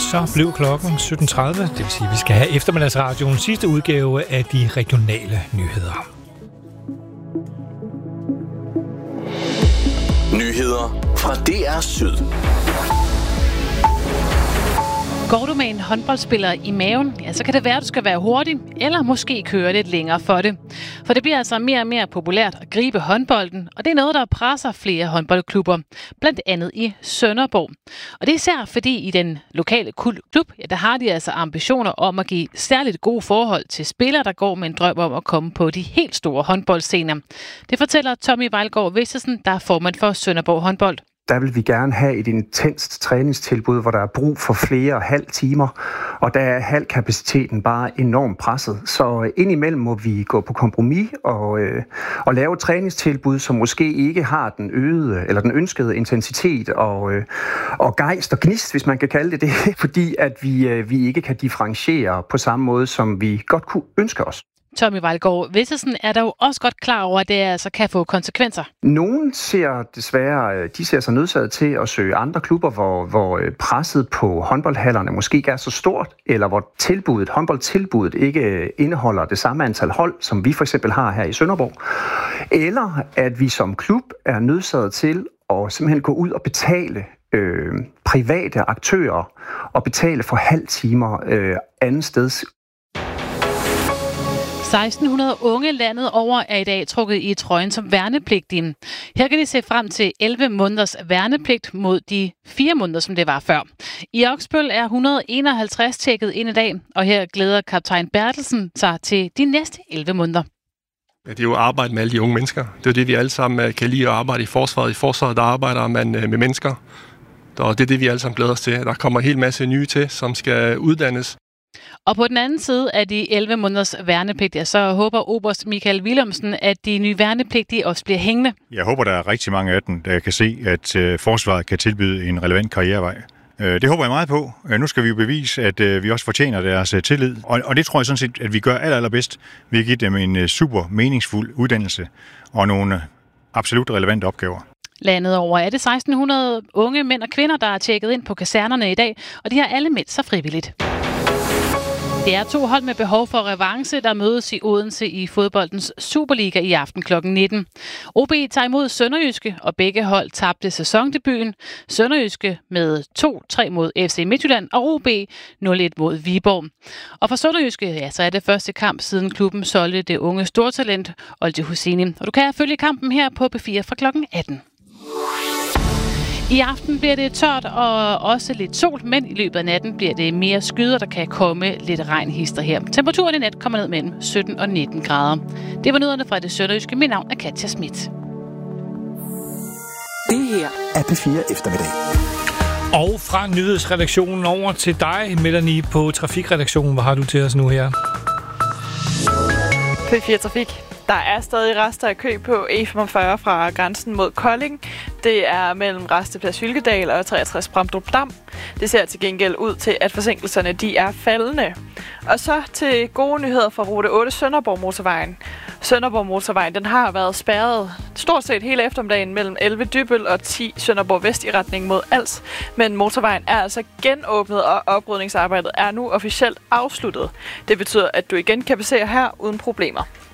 så blev klokken 17.30. Det vil sige, at vi skal have eftermiddagsradioens sidste udgave af de regionale nyheder. Nyheder fra DR Syd. Går du med en håndboldspiller i maven, ja, så kan det være, at du skal være hurtig, eller måske køre lidt længere for det. For det bliver altså mere og mere populært at gribe håndbolden, og det er noget, der presser flere håndboldklubber, blandt andet i Sønderborg. Og det er især fordi i den lokale klub, ja, der har de altså ambitioner om at give særligt gode forhold til spillere, der går med en drøm om at komme på de helt store håndboldscener. Det fortæller Tommy Vejlgaard Vistesen, der er formand for Sønderborg håndbold. Der vil vi gerne have et intenst træningstilbud, hvor der er brug for flere halv timer, og der er halvkapaciteten bare enormt presset. Så indimellem må vi gå på kompromis og lave et træningstilbud, som måske ikke har den øgede eller den ønskede intensitet og gejst og gnist, hvis man kan kalde det, fordi at vi ikke kan differentiere på samme måde, som vi godt kunne ønske os. Tommy Vejlgaard Vistesen er dog også godt klar over, at det altså kan få konsekvenser. Nogen ser sig nødsaget til at søge andre klubber, hvor presset på håndboldhallerne måske ikke er så stort, eller hvor håndboldtilbuddet ikke indeholder det samme antal hold, som vi for eksempel har her i Sønderborg. Eller at vi som klub er nødsaget til at simpelthen gå ud og betale private aktører og betale for halv timer andet steds. 1600 unge landet over er i dag trukket i trøjen som værnepligtige. Her kan de se frem til 11 måneders værnepligt mod de 4 måneder, som det var før. I Oksbøl er 151 tjekket ind i dag, og her glæder kaptajn Bertelsen sig til de næste 11 måneder. Ja, det er jo arbejde med alle de unge mennesker. Det er det, vi alle sammen kan lide at arbejde i forsvaret. I forsvaret, der arbejder man med mennesker. Og det er det, vi alle sammen glæder os til. Der kommer en hel masse nye til, som skal uddannes. Og på den anden side af de 11 måneders værnepligt, så håber oberst Michael Willumsen, at de nye værnepligtige også bliver hængende. Jeg håber, der er rigtig mange af dem, der kan se, at forsvaret kan tilbyde en relevant karrierevej. Det håber jeg meget på. Nu skal vi jo bevise, at vi også fortjener deres tillid. Og det tror jeg sådan set, at vi gør allerbedst ved at give dem en super meningsfuld uddannelse og nogle absolut relevante opgaver. Landet over er det 1600 unge mænd og kvinder, der er tjekket ind på kasernerne i dag, og de har alle meldt sig frivilligt. Det er 2 hold med behov for revanche, der mødes i Odense i fodboldens Superliga i aften kl. 19. OB tager imod Sønderjyske, og begge hold tabte sæsondebuten. Sønderjyske med 2-3 mod FC Midtjylland, og OB 0-1 mod Viborg. Og for Sønderjyske, ja, så er det første kamp, siden klubben solgte det unge stortalent Olde Husseini. Og du kan følge kampen her på P4 fra kl. 18. I aften bliver det tørt og også lidt sol, men i løbet af natten bliver det mere skyder, og der kan komme lidt regnhister her. Temperaturen i nat kommer ned mellem 17 og 19 grader. Det var nyhederne fra det sønderjyske. Mit navn er Katja Schmidt. Det her er P4 Eftermiddag. Og fra nyhedsredaktionen over til dig, Melanie, på trafikredaktionen. Hvad har du til os nu her? P4 Trafik. Der er stadig rester af kø på E45 fra grænsen mod Kolding. Det er mellem Rasteplads Hylkedal og 63 Bramdrup Dam. Det ser til gengæld ud til, at forsinkelserne de er faldende. Og så til gode nyheder fra rute 8 Sønderborg Motorvejen. Sønderborg Motorvejen den har været spærret stort set hele eftermiddagen mellem 11 Dybbøl og 10 Sønderborg Vest i retning mod Als. Men motorvejen er altså genåbnet, og oprydningsarbejdet er nu officielt afsluttet. Det betyder, at du igen kan passere her uden problemer.